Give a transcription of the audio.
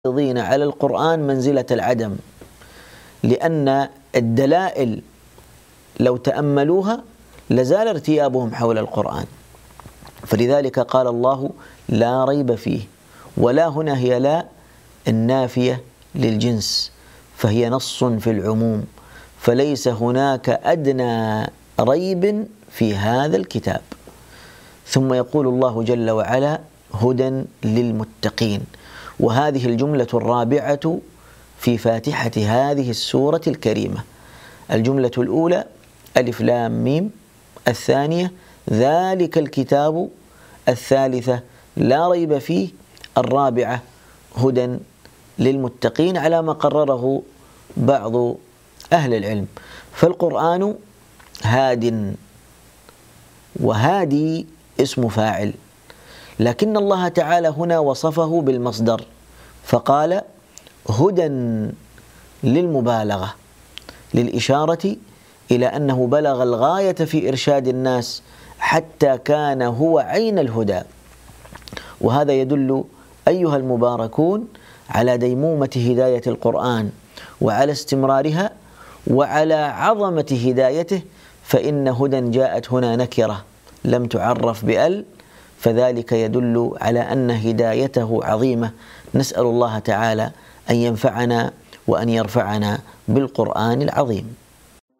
الحافظين على القرآن منزلة العدم، لأن الدلائل لو تأملوها لزال ارتيابهم حول القرآن. فلذلك قال الله لا ريب فيه، ولا هنا هي لا النافية للجنس، فهي نص في العموم، فليس هناك أدنى ريب في هذا الكتاب. ثم يقول الله جل وعلا هدى للمتقين، وهذه الجملة الرابعة في فاتحة هذه السورة الكريمة. الجملة الأولى ألف لام ميم، الثانية ذلك الكتاب، الثالثة لا ريب فيه، الرابعة هدى للمتقين، على ما قرره بعض أهل العلم. فالقرآن هاد، وهادي اسم فاعل، لكن الله تعالى هنا وصفه بالمصدر فقال هدى للمبالغة، للإشارة إلى أنه بلغ الغاية في إرشاد الناس حتى كان هو عين الهدى. وهذا يدل أيها المباركون على ديمومة هداية القرآن، وعلى استمرارها، وعلى عظمة هدايته. فإن هدى جاءت هنا نكرة لم تعرف بأل، فذلك يدل على أن هدايته عظيمة. نسأل الله تعالى أن ينفعنا وأن يرفعنا بالقرآن العظيم.